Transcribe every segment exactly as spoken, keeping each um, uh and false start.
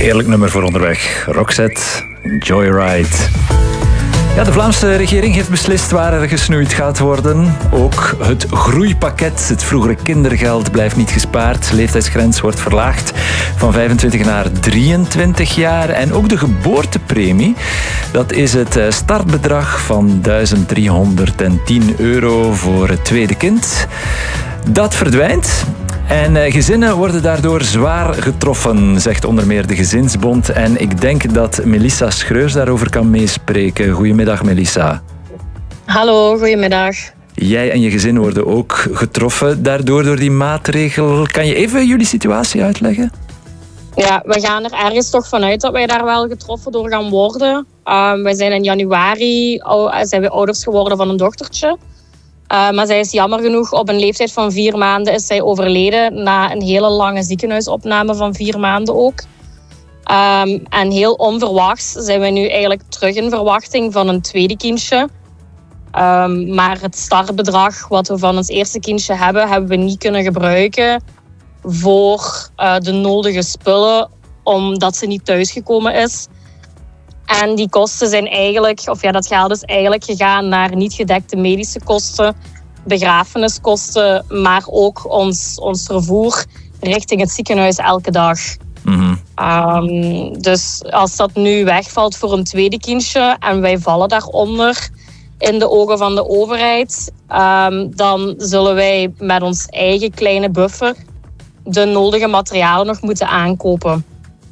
Heerlijk nummer voor onderweg. Roxette, Joyride. Ja, de Vlaamse regering heeft beslist waar er gesnoeid gaat worden. Ook het groeipakket, het vroegere kindergeld, blijft niet gespaard. De leeftijdsgrens wordt verlaagd van vijfentwintig naar drieëntwintig jaar. En ook de geboortepremie, dat is het startbedrag van duizend driehonderdtien euro voor het tweede kind. Dat verdwijnt. En gezinnen worden daardoor zwaar getroffen, zegt onder meer de Gezinsbond. En ik denk dat Melissa Schreurs daarover kan meespreken. Goedemiddag, Melissa. Hallo, goedemiddag. Jij en je gezin worden ook getroffen daardoor, door die maatregel. Kan je even jullie situatie uitleggen? Ja, we gaan er ergens toch vanuit dat wij daar wel getroffen door gaan worden. Um, wij zijn in januari zijn we ouders geworden van een dochtertje. Uh, maar zij is jammer genoeg, op een leeftijd van vier maanden is zij overleden na een hele lange ziekenhuisopname van vier maanden ook. Um, en heel onverwachts zijn we nu eigenlijk terug in verwachting van een tweede kindje. Um, maar het startbedrag wat we van ons eerste kindje hebben, hebben we niet kunnen gebruiken voor uh, de nodige spullen, omdat ze niet thuisgekomen is. En die kosten zijn eigenlijk, of ja, dat geld is eigenlijk gegaan naar niet gedekte medische kosten, begrafeniskosten, maar ook ons, ons vervoer richting het ziekenhuis elke dag. Mm-hmm. Um, dus als dat nu wegvalt voor een tweede kindje en wij vallen daaronder in de ogen van de overheid, um, dan zullen wij met ons eigen kleine buffer de nodige materialen nog moeten aankopen.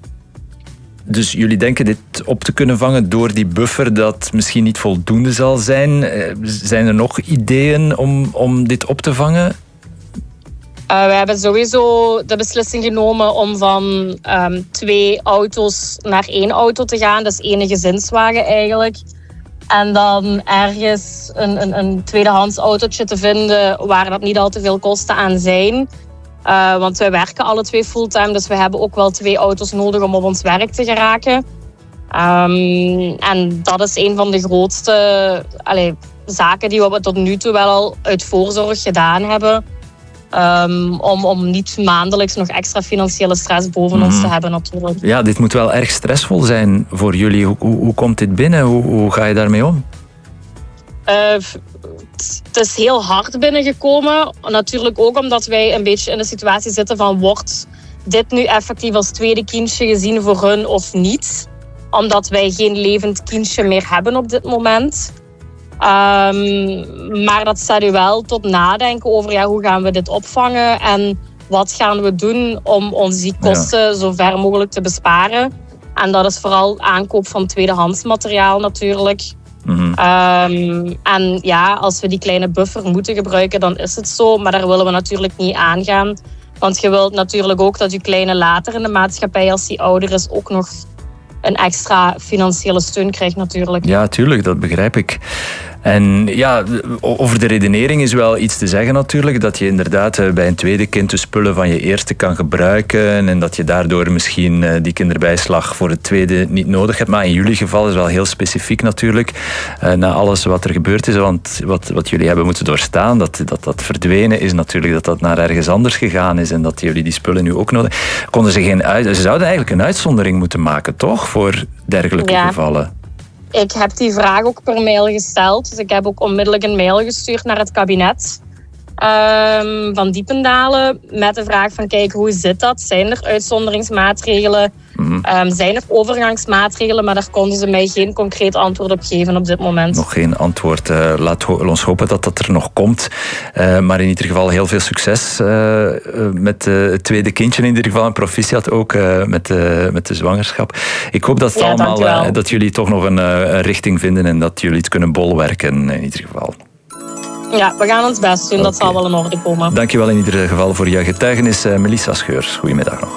Dus jullie denken dit op te kunnen vangen door die buffer dat misschien niet voldoende zal zijn. Zijn er nog ideeën om, om dit op te vangen? Uh, we hebben sowieso de beslissing genomen om van um, twee auto's naar één auto te gaan. Dus één gezinswagen eigenlijk. En dan ergens een, een, een tweedehands autootje te vinden waar dat niet al te veel kosten aan zijn. Uh, want wij werken alle twee fulltime, dus we hebben ook wel twee auto's nodig om op ons werk te geraken. Um, en dat is een van de grootste allee, zaken die we tot nu toe wel al uit voorzorg gedaan hebben. Um, om, om niet maandelijks nog extra financiële stress boven mm. ons te hebben natuurlijk. Ja, dit moet wel erg stressvol zijn voor jullie. Hoe, hoe, hoe komt dit binnen? Hoe, hoe ga je daarmee om? Uh, het is heel hard binnengekomen. Natuurlijk ook omdat wij een beetje in de situatie zitten van wordt dit nu effectief als tweede kindje gezien voor hun of niet. Omdat wij geen levend kindje meer hebben op dit moment. Um, maar dat zet u wel tot nadenken over ja, hoe gaan we dit opvangen en wat gaan we doen om ons die kosten ja. zo ver mogelijk te besparen. En dat is vooral aankoop van tweedehands materiaal natuurlijk. Mm-hmm. Um, en ja, als we die kleine buffer moeten gebruiken, dan is het zo. Maar daar willen we natuurlijk niet aangaan. Want je wilt natuurlijk ook dat je kleine later in de maatschappij, als die ouder is, ook nog een extra financiële steun krijgt natuurlijk. Ja, tuurlijk, dat begrijp ik. En ja, over de redenering is wel iets te zeggen natuurlijk. Dat je inderdaad bij een tweede kind de spullen van je eerste kan gebruiken. En dat je daardoor misschien die kinderbijslag voor het tweede niet nodig hebt. Maar in jullie geval is wel heel specifiek natuurlijk. Na alles wat er gebeurd is. Want wat, wat jullie hebben moeten doorstaan. Dat, dat dat verdwenen is natuurlijk. Dat dat naar ergens anders gegaan is. En dat jullie die spullen nu ook nodig. Konden ze geen uit, ze zouden eigenlijk een uitzondering moeten maken, toch? Voor dergelijke ja. gevallen. Ik heb die vraag ook per mail gesteld. Dus ik heb ook onmiddellijk een mail gestuurd naar het kabinet um, van Diependalen. Met de vraag van, kijk, hoe zit dat? Zijn er uitzonderingsmaatregelen? Mm-hmm. Um, zijn er overgangsmaatregelen? Maar daar konden ze mij geen concreet antwoord op geven op dit moment. Nog geen antwoord. Uh, laat ho- ons hopen dat dat er nog komt. Uh, maar in ieder geval heel veel succes uh, met uh, het tweede kindje. In ieder geval een proficiat ook uh, met, uh, met de zwangerschap. Ik hoop dat, het ja, allemaal, uh, dat jullie toch nog een, uh, een richting vinden en dat jullie het kunnen bolwerken in ieder geval. Ja, we gaan ons best doen. Okay. Dat zal wel in orde komen. Dankjewel in ieder geval voor jouw getuigenis. Uh, Melissa Schreurs, goedemiddag nog.